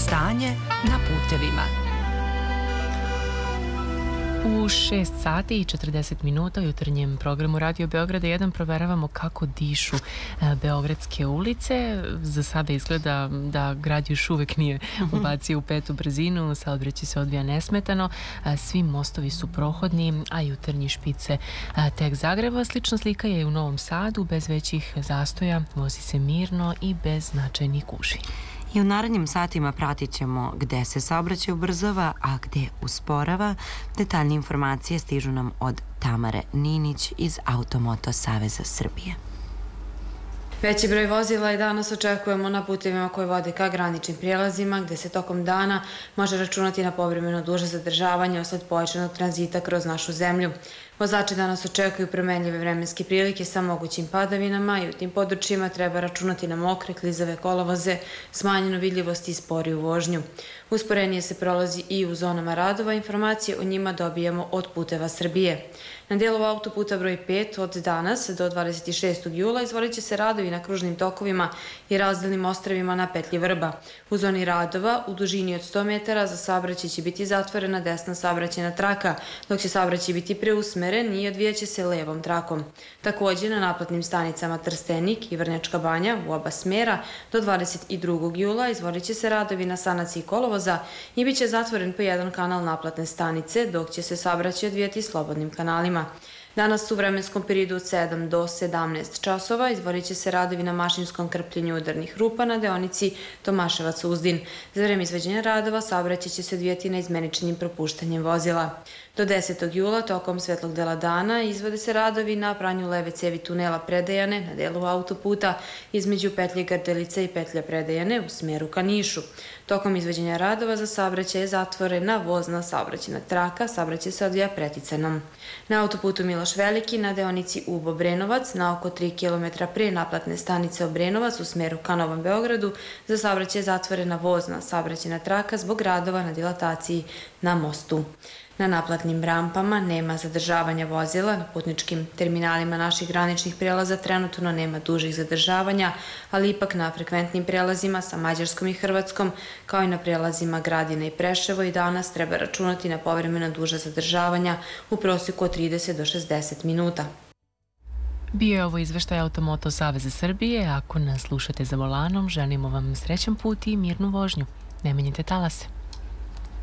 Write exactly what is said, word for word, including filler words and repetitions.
Stanje na putevima. U šest sati i četrdeset minuta u jutarnjem programu Radio Beograda jedan proveravamo kako dišu beogradske ulice. Za sada izgleda da grad još uvek nije ubacio u petu brzinu, saobraćaj se odvija nesmetano, svi mostovi su prohodni, a jutarnji špice tek zagreva. Slična slika je i u Novom Sadu, bez većih zastoja, vozi se mirno i bez značajnih gužvi. I u narednim satima pratit ćemo gde se saobraćaj ubrzava, a gde usporava. Detaljne informacije stižu nam od Tamare Ninić iz Automoto Saveza Srbije. Veći broj vozila i danas očekujemo na putevima koji vode ka graničnim prijelazima, gde se tokom dana može računati na povremeno duže zadržavanje usled pojačanog tranzita kroz našu zemlju. Vozači danas očekuju promenljive vremenske prilike sa mogućim padavinama i u tim područjima treba računati na mokre, klizave kolovoze, smanjenu vidljivost i sporiju vožnju. Usporenije se prolazi i u zonama radova, informacije o njima dobijamo od Puteva Srbije. Na dijelu autoputa broj pet od danas do dvadeset šestog jula izvodit će se radovi na kružnim tokovima i razdelnim ostrvima na petlji Vrba. U zoni radova u dužini od sto metara za saobraćaj će biti zatvorena desna saobraćajna traka, dok će saobraćaj biti preusmeren i odvijaće se levom trakom. Također na naplatnim stanicama Trstenik i Vrnjačka Banja u oba smera do dvadeset drugog jula izvodit će se radovi na sanaciji kolovoza i bit će zatvoren po jedan kanal naplatne stanice, dok će se saobraćaj odvijati slobodnim kanalima. Danas u vremenskom periodu od sedam do sedamnaest časova izvodit će se radovi na mašinskom krpljenju udarnih rupa na deonici Tomaševac-Uzdin. Za vreme izvođenja radova saobraćaj će se odvijati na izmeničnim propuštanjem vozila. Do desetog jula tokom svetlog dela dana izvode se radovi na pranju leve cevi tunela Predejane na delu autoputa između petlje Grdelica i petlja Predejane u smeru ka Nišu. Tokom izvođenja radova za saobraćaj je zatvorena vozna saobraćajna traka, saobraćaj se odvija preticanom. Na autoputu Miloš Veliki na deonici Ubo-Brenovac na oko tri kilometra pre naplatne stanice Obrenovac u smeru ka Novom Beogradu za saobraćaj je zatvorena vozna saobraćajna traka zbog radova na dilataciji na mostu. Na naplatnim rampama nema zadržavanja vozila, na putničkim terminalima naših graničnih prelaza trenutno nema dužih zadržavanja, ali ipak na frekventnim prelazima sa Mađarskom i Hrvatskom, kao i na prelazima Gradina i Preševo i danas treba računati na povremena duža zadržavanja u prosjeku od trideset do šezdeset minuta. Bio je ovo izveštaj Automoto Saveza Srbije. Ako nas slušate za volanom, želimo vam srećan put i mirnu vožnju. Ne menjajte talase.